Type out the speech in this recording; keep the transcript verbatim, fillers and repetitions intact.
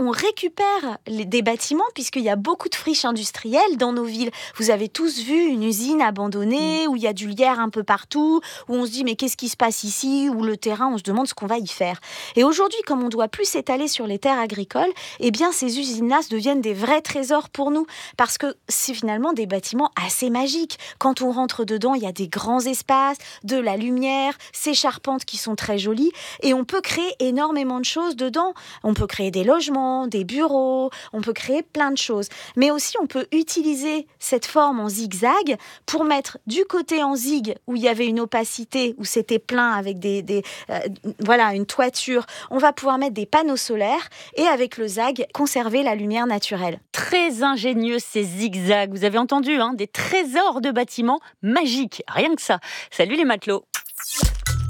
on récupère les, des bâtiments, puisqu'il y a beaucoup de friches industrielles dans nos villes. Vous avez tous vu une usine abandonnée, mmh. où il y a du lierre un peu partout, où on se dit mais qu'est-ce qui se passe ici, où le terrain, on se demande ce qu'on va y faire. Et aujourd'hui, comme on doit plus s'étaler sur les terres agricoles, eh bien ces usines-là deviennent des vrais trésors pour nous, parce que c'est finalement des bâtiments assez magiques. Quand on rentre dedans, il y a des grands espaces, de la lumière, ces charpentes qui sont très jolies, et on peut créer énormément de choses dedans. On peut créer des logements, des bureaux, on peut créer plein de choses. Mais aussi, on peut utiliser cette forme en zigzag pour mettre du côté en zig, où il y avait une opacité, où c'était plein avec des, des euh, voilà, une toiture. On va pouvoir mettre des panneaux solaires et avec le zag, conserver la lumière naturelle. Très ingénieux ces zigzags. Vous avez entendu, hein, des trésors de bâtiments magiques. Rien que ça. Salut les matelots.